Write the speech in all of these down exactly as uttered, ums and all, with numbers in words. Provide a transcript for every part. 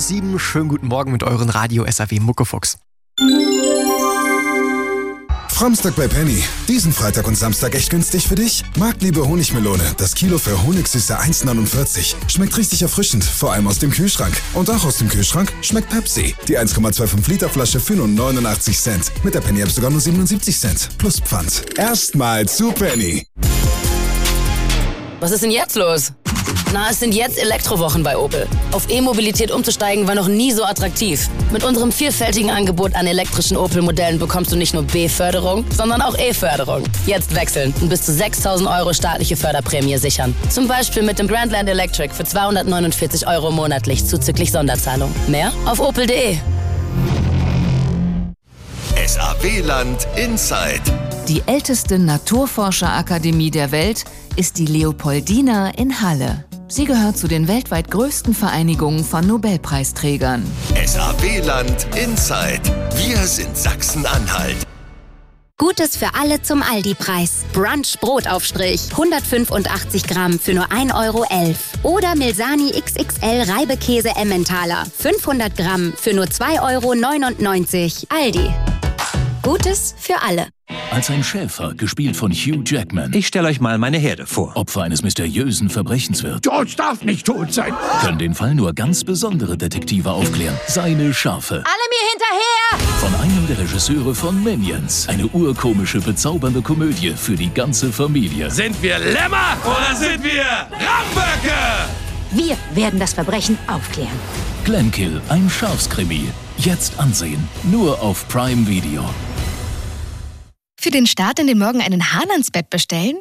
sieben. Schönen guten Morgen mit euren Radio S A W Muckefuchs. Framstag bei Penny. Diesen Freitag und Samstag echt günstig für dich? Marktliebe Honigmelone. Das Kilo für Honigsüße eins neunundvierzig. Schmeckt richtig erfrischend, vor allem aus dem Kühlschrank. Und auch aus dem Kühlschrank schmeckt Pepsi. Die eins Komma fünfundzwanzig Liter Flasche für nur neunundachtzig Cent. Mit der Penny App sogar nur siebenundsiebzig Cent. Plus Pfand. Erstmal zu Penny. Was ist denn jetzt los? Na, es sind jetzt Elektrowochen bei Opel. Auf E-Mobilität umzusteigen war noch nie so attraktiv. Mit unserem vielfältigen Angebot an elektrischen Opel-Modellen bekommst du nicht nur B-Förderung, sondern auch E-Förderung. Jetzt wechseln und bis zu sechstausend Euro staatliche Förderprämie sichern. Zum Beispiel mit dem Grandland Electric für zweihundertneunundvierzig Euro monatlich zuzüglich Sonderzahlung. Mehr auf opel punkt de. S A W-Land Inside. Die älteste Naturforscherakademie der Welt ist die Leopoldina in Halle. Sie gehört zu den weltweit größten Vereinigungen von Nobelpreisträgern. S A W-Land Inside. Wir sind Sachsen-Anhalt. Gutes für alle zum Aldi-Preis. Brunch Brotaufstrich, hundertfünfundachtzig Gramm für nur ein Euro elf. Oder Milsani X X L Reibekäse Emmentaler, fünfhundert Gramm für nur zwei Euro neunundneunzig. Aldi. Gutes für alle. Als ein Schäfer, gespielt von Hugh Jackman, Ich stelle euch mal meine Herde vor. Opfer eines mysteriösen Verbrechens wird, George darf nicht tot sein. können den Fall nur ganz besondere Detektive aufklären. Seine Schafe. Alle mir hinterher! Von einem der Regisseure von Minions. Eine urkomische, bezaubernde Komödie für die ganze Familie. Sind wir Lämmer oder sind wir Ramböcke? Wir werden das Verbrechen aufklären. Glenkill, ein Schafskrimi. Jetzt ansehen. Nur auf Prime Video. Für den Start in den Morgen einen Hahn ans Bett bestellen?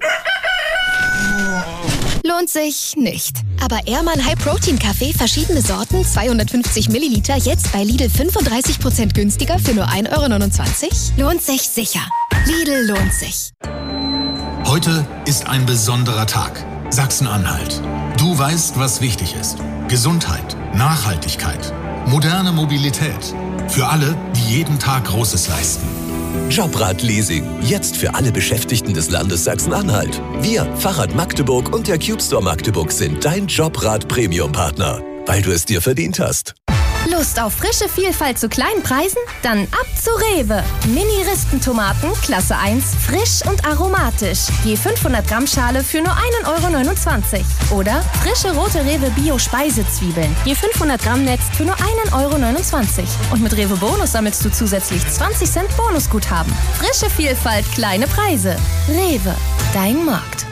Lohnt sich nicht. Aber Ehrmann High Protein Kaffee, verschiedene Sorten, zweihundertfünfzig Milliliter, jetzt bei Lidl fünfunddreißig Prozent günstiger für nur ein Euro neunundzwanzig? Lohnt sich sicher. Lidl lohnt sich. Heute ist ein besonderer Tag. Sachsen-Anhalt. Du weißt, was wichtig ist. Gesundheit, Nachhaltigkeit, moderne Mobilität. Für alle, die jeden Tag Großes leisten. Jobrad Leasing. Jetzt für alle Beschäftigten des Landes Sachsen-Anhalt. Wir, Fahrrad Magdeburg und der Cube Store Magdeburg sind dein Jobrad Premium-Partner, weil du es dir verdient hast. Lust auf frische Vielfalt zu kleinen Preisen? Dann ab zu Rewe. Mini-Rispentomaten, Klasse eins, frisch und aromatisch. Je fünfhundert Gramm Schale für nur ein Euro neunundzwanzig. Oder frische rote Rewe Bio-Speisezwiebeln. Je fünfhundert Gramm Netz für nur ein Euro neunundzwanzig. Und mit Rewe Bonus sammelst du zusätzlich zwanzig Cent Bonusguthaben. Frische Vielfalt, kleine Preise. Rewe, dein Markt.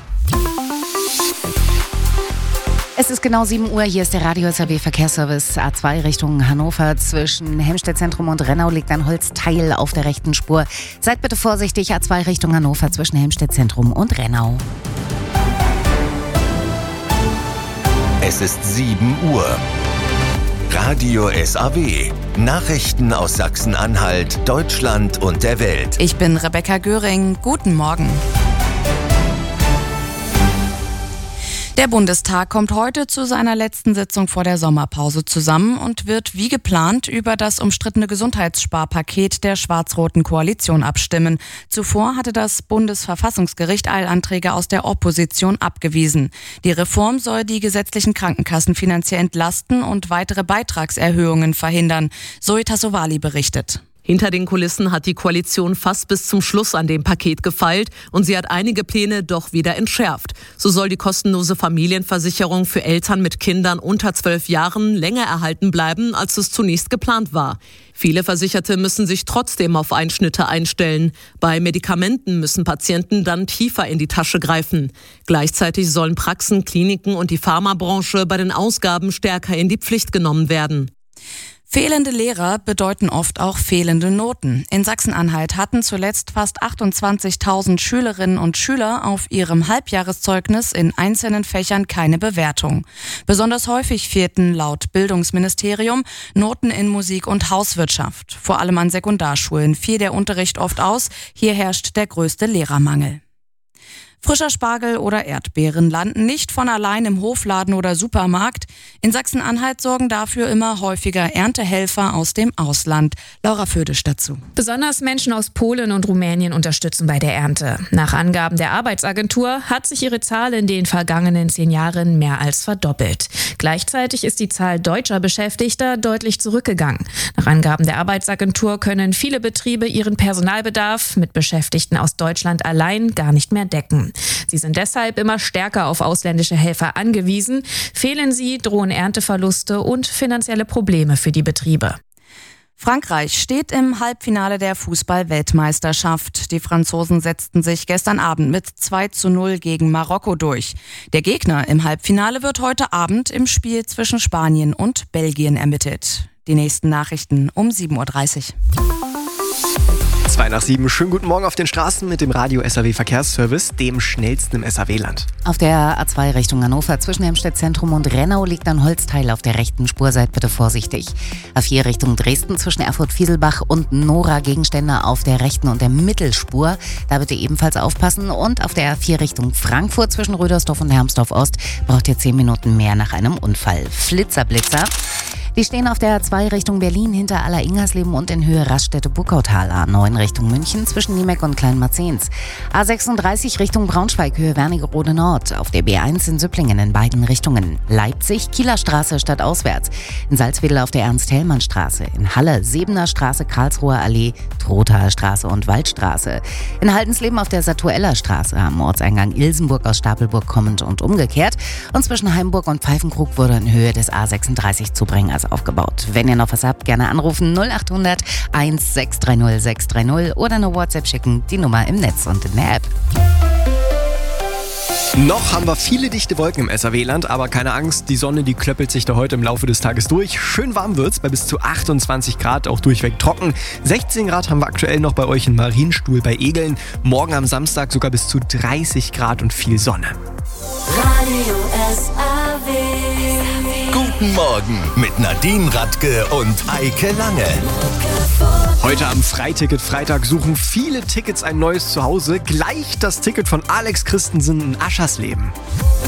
Es ist genau sieben Uhr, hier ist der Radio S A W Verkehrsservice A zwei Richtung Hannover. Zwischen Helmstedt Zentrum und Rennau liegt ein Holzteil auf der rechten Spur. Seid bitte vorsichtig, A zwei Richtung Hannover zwischen Helmstedt Zentrum und Rennau. Es ist sieben Uhr. Radio S A W. Nachrichten aus Sachsen-Anhalt, Deutschland und der Welt. Ich bin Rebecca Göring. Guten Morgen. Der Bundestag kommt heute zu seiner letzten Sitzung vor der Sommerpause zusammen und wird wie geplant über das umstrittene Gesundheitssparpaket der schwarz-roten Koalition abstimmen. Zuvor hatte das Bundesverfassungsgericht Eilanträge aus der Opposition abgewiesen. Die Reform soll die gesetzlichen Krankenkassen finanziell entlasten und weitere Beitragserhöhungen verhindern. Zoe Tassovali berichtet. Hinter den Kulissen hat die Koalition fast bis zum Schluss an dem Paket gefeilt und sie hat einige Pläne doch wieder entschärft. So soll die kostenlose Familienversicherung für Eltern mit Kindern unter zwölf Jahren länger erhalten bleiben, als es zunächst geplant war. Viele Versicherte müssen sich trotzdem auf Einschnitte einstellen. Bei Medikamenten müssen Patienten dann tiefer in die Tasche greifen. Gleichzeitig sollen Praxen, Kliniken und die Pharmabranche bei den Ausgaben stärker in die Pflicht genommen werden. Fehlende Lehrer bedeuten oft auch fehlende Noten. In Sachsen-Anhalt hatten zuletzt fast achtundzwanzigtausend Schülerinnen und Schüler auf ihrem Halbjahreszeugnis in einzelnen Fächern keine Bewertung. Besonders häufig fehlten laut Bildungsministerium Noten in Musik und Hauswirtschaft. Vor allem an Sekundarschulen fiel der Unterricht oft aus. Hier herrscht der größte Lehrermangel. Frischer Spargel oder Erdbeeren landen nicht von allein im Hofladen oder Supermarkt. In Sachsen-Anhalt sorgen dafür immer häufiger Erntehelfer aus dem Ausland. Laura Födisch dazu. Besonders Menschen aus Polen und Rumänien unterstützen bei der Ernte. Nach Angaben der Arbeitsagentur hat sich ihre Zahl in den vergangenen zehn Jahren mehr als verdoppelt. Gleichzeitig ist die Zahl deutscher Beschäftigter deutlich zurückgegangen. Nach Angaben der Arbeitsagentur können viele Betriebe ihren Personalbedarf mit Beschäftigten aus Deutschland allein gar nicht mehr decken. Sie sind deshalb immer stärker auf ausländische Helfer angewiesen. Fehlen sie, drohen Ernteverluste und finanzielle Probleme für die Betriebe. Frankreich steht im Halbfinale der Fußball-Weltmeisterschaft. Die Franzosen setzten sich gestern Abend mit zwei zu null gegen Marokko durch. Der Gegner im Halbfinale wird heute Abend im Spiel zwischen Spanien und Belgien ermittelt. Die nächsten Nachrichten um sieben Uhr dreißig. Zwei nach sieben. Schönen guten Morgen auf den Straßen mit dem Radio S A W Verkehrsservice, dem schnellsten im S A W-Land. Auf der A zwei Richtung Hannover zwischen Helmstedt Zentrum und Rennau liegt ein Holzteil auf der rechten Spur. Seid bitte vorsichtig. A vier Richtung Dresden zwischen Erfurt-Fieselbach und Nora Gegenstände auf der rechten und der Mittelspur. Da bitte ebenfalls aufpassen. Und auf der A vier Richtung Frankfurt zwischen Rödersdorf und Hermsdorf Ost braucht ihr zehn Minuten mehr nach einem Unfall. Flitzer, Blitzer. Die stehen auf der A zwei Richtung Berlin hinter Aller-Ingersleben und in Höhe Raststätte-Buckautal. A neun Richtung München zwischen Niemeck und Kleinmarzens. A sechsunddreißig Richtung Braunschweig, Höhe Wernigerode Nord. Auf der B eins in Süpplingen in beiden Richtungen. Leipzig, Kieler Straße stadtauswärts. In Salzwedel auf der Ernst-Hellmann-Straße. In Halle, Sebener Straße, Karlsruher Allee, Trothaer Straße und Waldstraße. In Haldensleben auf der Satueller Straße am Ortseingang Ilsenburg aus Stapelburg kommend und umgekehrt. Und zwischen Heimburg und Pfeifenkrug wurde in Höhe des A sechsunddreißig Zubringers aufgebaut. Wenn ihr noch was habt, gerne anrufen null acht hundert eins sechs drei null sechs drei null oder eine WhatsApp schicken, die Nummer im Netz und in der App. Noch haben wir viele dichte Wolken im S A W-Land, aber keine Angst, die Sonne, die klöppelt sich da heute im Laufe des Tages durch. Schön warm wird's bei bis zu achtundzwanzig Grad, auch durchweg trocken. sechzehn Grad haben wir aktuell noch bei euch in Marienstuhl bei Egeln. Morgen am Samstag sogar bis zu dreißig Grad und viel Sonne. Radio S A W. Guten Morgen mit Nadine Radke und Eike Lange. Heute am Freiticket-Freitag suchen viele Tickets ein neues Zuhause. Gleich das Ticket von Alex Christensen in Aschersleben.